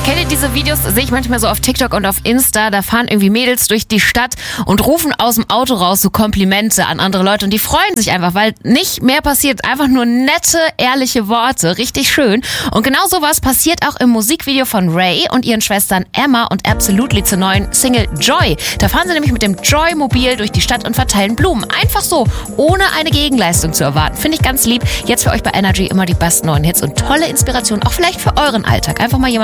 Kennt ihr diese Videos? Sehe ich manchmal so auf TikTok und auf Insta. Da fahren irgendwie Mädels durch die Stadt und rufen aus dem Auto raus so Komplimente an andere Leute. Und die freuen sich einfach, weil nicht mehr passiert. Einfach nur nette, ehrliche Worte. Richtig schön. Und genau sowas passiert auch im Musikvideo von Ray und ihren Schwestern Emma und Absolutely zur neuen Single Joy. Da fahren sie nämlich mit dem Joy-Mobil durch die Stadt und verteilen Blumen. Einfach so, ohne eine Gegenleistung zu erwarten. Finde ich ganz lieb. Jetzt für euch bei Energy immer die besten neuen Hits und tolle Inspiration, auch vielleicht für euren Alltag. Einfach mal jemand